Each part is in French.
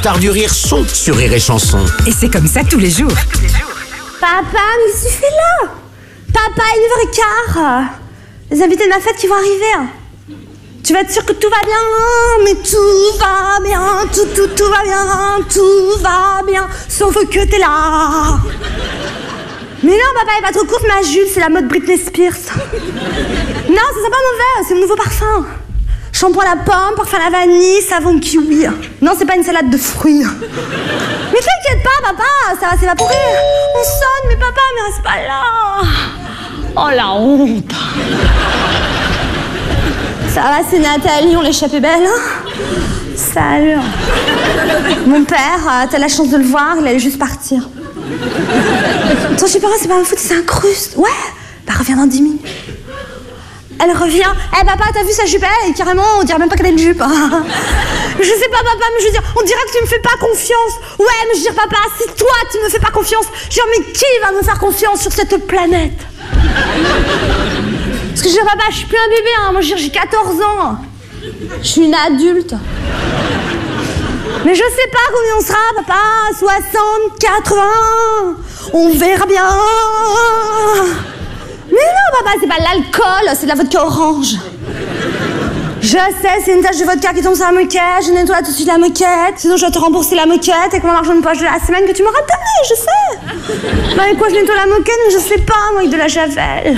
Stars du rire sont sur Rire et Chanson. Et c'est comme ça tous les jours. Papa, mais qu'est-ce que tu fais là? Papa, il est 9h15. Les invités de ma fête qui vont arriver. Tu vas être sûr que tout va bien? Mais tout va bien, tout va bien, tout va bien, sauf que t'es là. Mais non, papa, elle est pas trop courte, ma jupe, c'est la mode Britney Spears. Non, ça sent pas mauvais, c'est mon nouveau parfum. Shampoing à la pomme, parfum à la vanille, savon kiwi. Non, c'est pas une salade de fruits. Mais t'inquiète pas, papa, ça va s'évaporer. On sonne, mais papa, mais reste pas là. Oh, la honte. Ça va, c'est Nathalie, on l'échappait belle, hein? Salut. Mon père, t'as la chance de le voir, il allait juste partir. Attends, je sais pas, c'est pas ma faute, c'est incruste. Ouais, bah reviens dans 10 minutes. Elle revient. Eh papa, t'as vu sa jupe? Elle, carrément, on dirait même pas qu'elle a une jupe. Je sais pas, papa, mais je veux dire, on dirait que tu me fais pas confiance. Ouais, mais je veux dire, papa, si toi tu me fais pas confiance, genre, mais qui va me faire confiance sur cette planète? Parce que je veux dire, papa, je suis plus un bébé, hein. Moi, je veux dire, j'ai 14 ans. Je suis une adulte. Mais je sais pas combien on sera, papa. 60, 80. On verra bien. Mais non, papa, c'est pas de l'alcool, c'est de la vodka orange. Je sais, c'est une tache de vodka qui tombe sur la moquette. Je nettoie tout de suite la moquette. Sinon, je dois te rembourser la moquette avec mon argent de poche de la semaine que tu m'auras donné, je sais. Bah, avec quoi je nettoie la moquette? Mais je sais pas, moi, avec de la javel.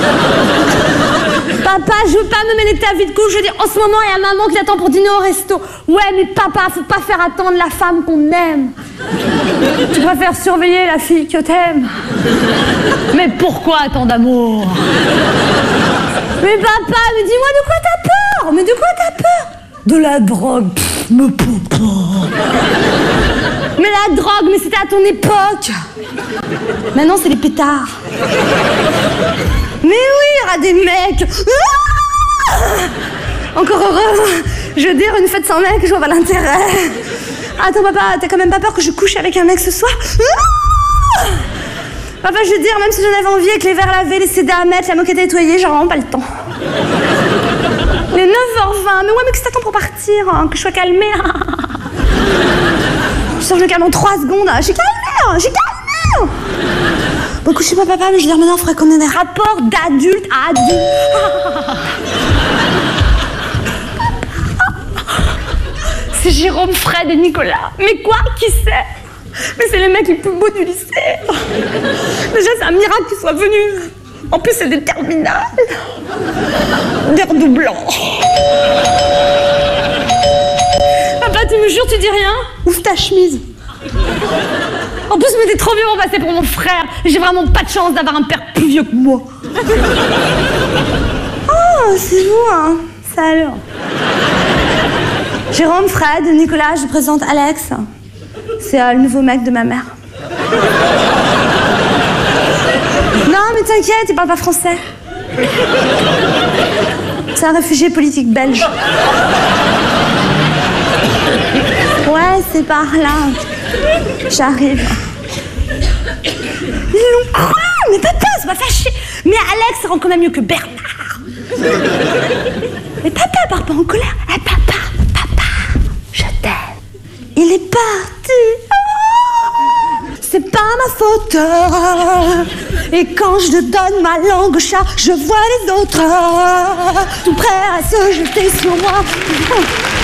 Papa, je veux pas me mêler de ta vie de couple. Je veux dire, en ce moment, il y a maman qui t'attend pour dîner au resto. Ouais, mais papa, faut pas faire attendre la femme qu'on aime. Tu préfères surveiller la fille que t'aimes. Mais pourquoi tant d'amour? Mais papa, mais dis-moi de quoi t'as peur? Mais de quoi t'as peur? De la drogue, me papa. Mais la drogue, mais c'était à ton époque. Maintenant, c'est les pétards. Mais oui, il y aura des mecs. Encore heureux. Je veux dire, une fête sans mec, je vois pas l'intérêt. Attends, papa, t'as quand même pas peur que je couche avec un mec ce soir? Papa, je veux dire, même si j'en avais envie avec les verres lavés, les CD à mettre, la moquette nettoyée, j'ai vraiment pas le temps. Les 9h20, mais ouais, mais qu'est-ce que t'attends pour partir, hein, que je sois calmée? Je sors, je me calme en 3 secondes. J'ai calmé. Bon, couchez pas, papa, mais je veux dire, maintenant, il faudrait qu'on ait des rapports d'adulte à adulte. C'est Jérôme, Fred et Nicolas. Mais quoi? Qui c'est? Mais c'est les mecs les plus beaux du lycée. Déjà, c'est un miracle qu'ils soient venus. En plus, c'est des terminales. Des redoublants. Papa, tu me jures, tu dis rien? Ouvre ta chemise. En plus, mais t'es trop vieux pour passer pour mon frère. J'ai vraiment pas de chance d'avoir un père plus vieux que moi. Oh, c'est vous, hein. Salut. Jérôme, Fred, Nicolas, je vous présente Alex. C'est le nouveau mec de ma mère. Non, mais t'inquiète, il parle pas français. C'est un réfugié politique belge. Ouais, c'est par là. J'arrive. Ils l'ont cru. Mais papa, c'est pas fâché. Mais Alex, ça rend quand même mieux que Bernard. Mais papa part pas en colère. Eh, papa, je t'aime. Il est parti. C'est pas ma faute. Et quand je donne ma langue au chat, je vois les autres tout prêts à se jeter sur moi.